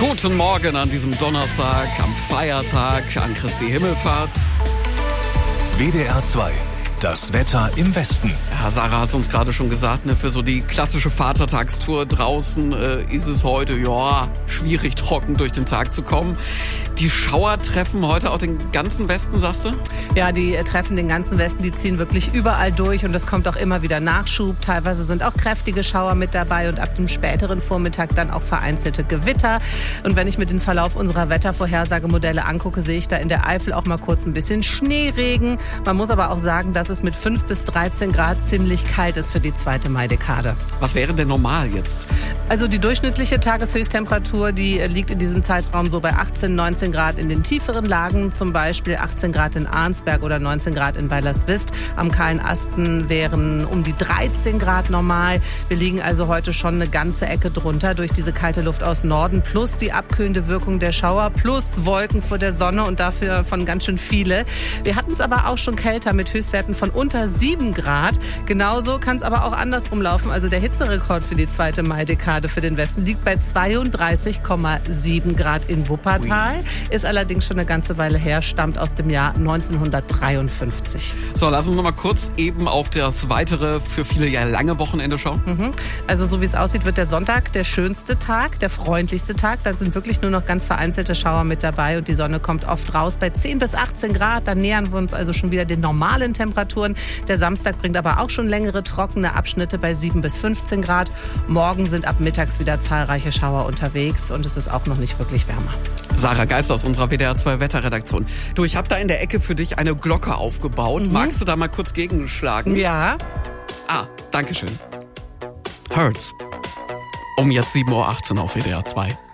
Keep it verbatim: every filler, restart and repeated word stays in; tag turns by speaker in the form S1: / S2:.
S1: Guten Morgen an diesem Donnerstag, am Feiertag, an Christi Himmelfahrt.
S2: W D R zwei, das Wetter im Westen.
S1: Ja, Sarah hat uns gerade schon gesagt, ne, für so die klassische Vatertagstour draußen äh, ist es heute, ja, schwierig trocken durch den Tag zu kommen. Die Schauer treffen heute auch den ganzen Westen, sagst du?
S3: Ja, die äh, treffen den ganzen Westen, die ziehen wirklich überall durch und es kommt auch immer wieder Nachschub. Teilweise sind auch kräftige Schauer mit dabei und ab dem späteren Vormittag dann auch vereinzelte Gewitter. Und wenn ich mir den Verlauf unserer Wettervorhersagemodelle angucke, sehe ich da in der Eifel auch mal kurz ein bisschen Schneeregen. Man muss aber auch sagen, dass es mit fünf bis dreizehn Grad ziemlich kalt ist für die zweite Maidekade.
S1: Was wäre denn normal jetzt?
S3: Also die durchschnittliche Tageshöchsttemperatur, die liegt in diesem Zeitraum so bei achtzehn, neunzehn Grad in den tieferen Lagen, zum Beispiel achtzehn Grad in Arnsberg oder neunzehn Grad in Weilerswist. Am kahlen Asten wären um die dreizehn Grad normal. Wir liegen also heute schon eine ganze Ecke drunter durch diese kalte Luft aus Norden plus die abkühlende Wirkung der Schauer plus Wolken vor der Sonne und dafür von ganz schön viele. Wir hatten es aber auch schon kälter mit Höchstwerten von unter sieben Grad. Genauso kann es aber auch andersrum laufen. Also der Hitzerekord für die zweite Maidekade für den Westen liegt bei zweiunddreißig Komma sieben Grad in Wuppertal. Ist allerdings schon eine ganze Weile her, stammt aus dem Jahr neunzehnhundertdreiundfünfzig.
S1: So, lass uns noch mal kurz eben auf das weitere, für viele ja lange Wochenende schauen.
S3: Mhm. Also so wie es aussieht, wird der Sonntag der schönste Tag, der freundlichste Tag. Da sind wirklich nur noch ganz vereinzelte Schauer mit dabei und die Sonne kommt oft raus bei zehn bis achtzehn Grad. Dann nähern wir uns also schon wieder den normalen Temperaturen. Der Samstag bringt aber auch schon längere trockene Abschnitte bei sieben bis fünfzehn Grad. Morgen sind ab mittags wieder zahlreiche Schauer unterwegs und es ist auch noch nicht wirklich wärmer.
S1: Sarah Geist aus unserer W D R zwei Wetterredaktion. Du, ich habe da in der Ecke für dich eine Glocke aufgebaut. Mhm. Magst du da mal kurz gegenschlagen?
S3: Ja.
S1: Ah, danke schön. Hurts. Um jetzt sieben Uhr achtzehn auf W D R zwei.